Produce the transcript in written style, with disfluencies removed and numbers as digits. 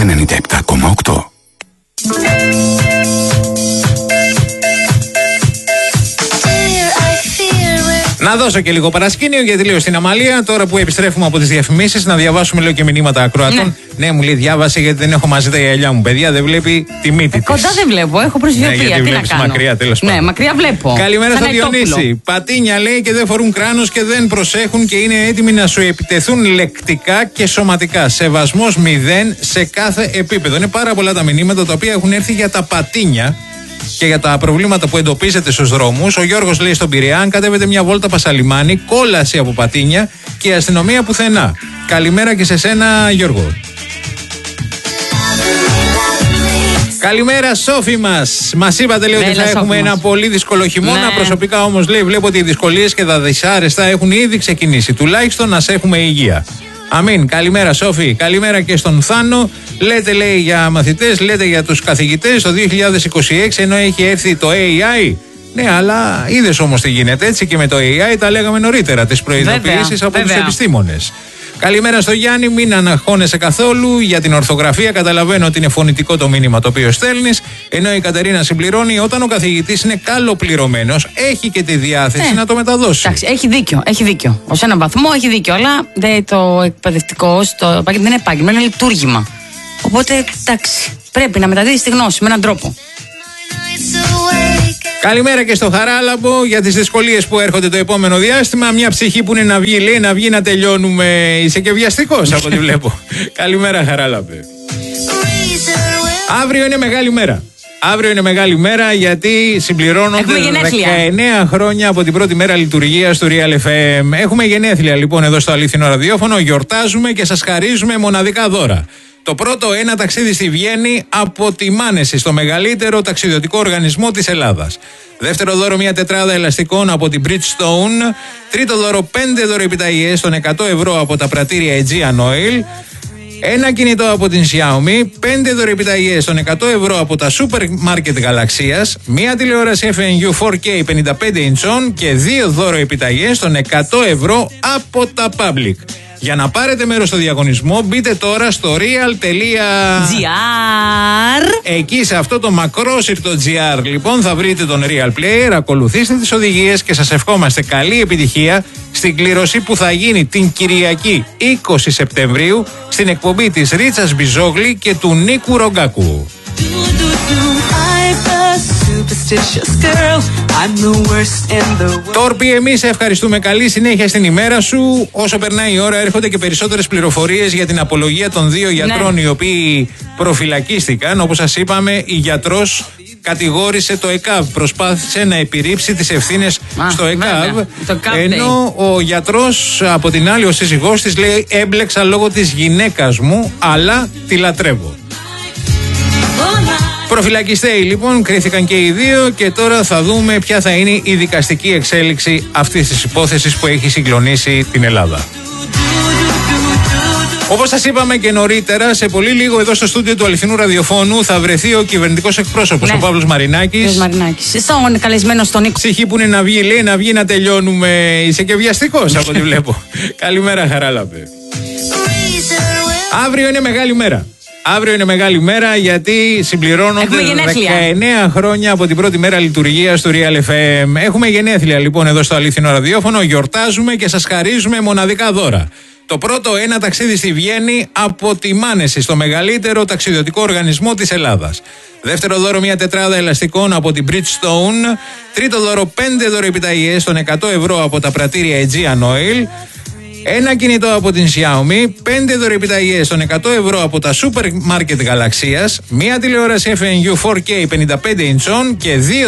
97,8. Να δώσω και λίγο παρασκήνιο γιατί λέω στην Αμαλία, τώρα που επιστρέφουμε από τις διαφημίσεις, να διαβάσουμε λίγο και μηνύματα ακροατών. Ναι, μου λέει διάβασε γιατί δεν έχω μαζί τα γυαλιά μου. Παιδιά, δεν βλέπει τη μύτη της. Κοντά δεν βλέπω, έχω προσβιοπία. Ναι, τι να κάνω. Μακριά, τέλος πάντων. Ναι, μακριά βλέπω. Καλημέρα στο Διονύση. Πατίνια λέει και δεν φορούν κράνος και δεν προσέχουν και είναι έτοιμοι να σου επιτεθούν λεκτικά και σωματικά. Σεβασμός 0 σε κάθε επίπεδο. Είναι πάρα πολλά τα μηνύματα τα οποία έχουν έρθει για τα πατίνια και για τα προβλήματα που εντοπίζετε στους δρόμους. Ο Γιώργος λέει στον Πειραιά: αν κατέβετε μια βόλτα Πασαλιμάνι, κόλαση από πατίνια και η αστυνομία πουθενά. Καλημέρα και σε σένα, Γιώργο. Καλημέρα, Σόφη μας. Μας είπατε, λέει, ότι θα έχουμε ένα πολύ δύσκολο χειμώνα. Ναι. Προσωπικά όμως, λέει, βλέπω ότι οι δυσκολίες και τα δυσάρεστα έχουν ήδη ξεκινήσει. Τουλάχιστον να σε έχουμε υγεία. Αμήν. Καλημέρα, Σόφη. Καλημέρα και στον Θάνο. Λέτε, λέει, για μαθητές, λέτε για τους καθηγητές το 2026, ενώ έχει έρθει το AI. Ναι, αλλά είδες όμως τι γίνεται. Έτσι και με το AI τα λέγαμε νωρίτερα, τις προειδοποιήσεις από τους επιστήμονες. Καλημέρα στο Γιάννη, μην αναγχώνεσαι καθόλου για την ορθογραφία. Καταλαβαίνω ότι είναι φωνητικό το μήνυμα το οποίο στέλνεις. Ενώ η Κατερίνα συμπληρώνει: όταν ο καθηγητής είναι καλοπληρωμένος, έχει και τη διάθεση να το μεταδώσει. Εντάξει, έχει δίκιο. Ως έναν βαθμό έχει δίκιο. Αλλά το εκπαιδευτικό, δεν είναι επάγγελμα, είναι λειτουργήμα. Οπότε εντάξει, πρέπει να μεταδίδεις τη γνώση με έναν τρόπο. Καλημέρα και στο Χαράλαμπο για τις δυσκολίες που έρχονται το επόμενο διάστημα. Μια ψυχή που είναι να βγει, λέει, να βγει να τελειώνουμε. Είσαι και βιαστικός από ό,τι βλέπω. Καλημέρα, Χαράλαμπε. Αύριο είναι μεγάλη μέρα. Αύριο είναι μεγάλη μέρα γιατί συμπληρώνονται 19 χρόνια από την πρώτη μέρα λειτουργίας του Real FM. Έχουμε γενέθλια λοιπόν εδώ στο Αλήθινο Ραδιόφωνο. Γιορτάζουμε και σας χαρίζουμε μοναδικά δώρα. Το πρώτο, ένα ταξίδι στη Βιέννη από τη Μάνεση, στο μεγαλύτερο ταξιδιωτικό οργανισμό της Ελλάδας. Δεύτερο δώρο, μια τετράδα ελαστικών από την Bridgestone. Τρίτο δώρο, 5 δωροεπιταγές των 100 ευρώ από τα πρατήρια Aegean Oil. Ένα κινητό από την Xiaomi, 5 δωρεεπιταγές των 100 ευρώ από τα σούπερ μάρκετ Γαλαξίας, μια τηλεόραση FNU 4K 55 ιντσών και 2 δωρεεπιταγές των 100 ευρώ από τα Public. Για να πάρετε μέρος στο διαγωνισμό, μπείτε τώρα στο real.gr. Εκεί σε αυτό το μακρόσυρτο GR λοιπόν θα βρείτε τον Real Player, ακολουθήστε τις οδηγίες και σας ευχόμαστε καλή επιτυχία στην κλήρωση που θα γίνει την Κυριακή 20 Σεπτεμβρίου στην εκπομπή της Ρίτσας Μπιζόγλη και του Νίκου Ρογκάκου. Τόρπι, εμείς ευχαριστούμε. Καλή συνέχεια στην ημέρα σου. Όσο περνάει η ώρα έρχονται και περισσότερες πληροφορίες για την απολογία των 2 γιατρών οι οποίοι προφυλακίστηκαν. Όπως σας είπαμε, η γιατρός κατηγόρησε το ΕΚΑΒ, προσπάθησε να επιρρύψει τις ευθύνες στο ΕΚΑΒ, ενώ ο γιατρός από την άλλη, ο σύζυγός της, λέει: έμπλεξα λόγω της γυναίκας μου, αλλά τη λατρεύω. Προφυλακιστέοι λοιπόν κρίθηκαν και οι 2 και τώρα θα δούμε ποια θα είναι η δικαστική εξέλιξη αυτής της υπόθεσης που έχει συγκλονίσει την Ελλάδα. Όπως σας είπαμε και νωρίτερα, σε πολύ λίγο εδώ στο στούντιο του Αληθινού Ραδιοφώνου θα βρεθεί ο κυβερνητικός εκπρόσωπος, ο Παύλος Μαρινάκης. Στον καλεσμένο στον Νίκο. Ψυχή που είναι να βγει, λέει, να βγει να τελειώνουμε. Είσαι και βιαστικός από ό,τι βλέπω. Καλημέρα, Χαράλαμπε. Αύριο είναι μεγάλη μέρα. Αύριο είναι μεγάλη μέρα γιατί συμπληρώνονται 19 χρόνια από την πρώτη μέρα λειτουργίας του Real FM. Έχουμε γενέθλια λοιπόν εδώ στο Αλήθινο Ραδιόφωνο. Γιορτάζουμε και σας χαρίζουμε μοναδικά δώρα. Το πρώτο, ένα ταξίδι στη Βιέννη από τη Μάνεση, στο μεγαλύτερο ταξιδιωτικό οργανισμό της Ελλάδας. Δεύτερο δώρο, μια τετράδα ελαστικών από την Bridgestone. Τρίτο δώρο, 5 δωρεεπιταγές των 100 ευρώ από τα πρατήρια Aegean Oil. Ένα κινητό από την Xiaomi, 5 δωρεεπιταγές των 100 ευρώ από τα σούπερ μάρκετ Γαλαξίας, μια τηλεόραση FNU 4K 55 ιντσών και 2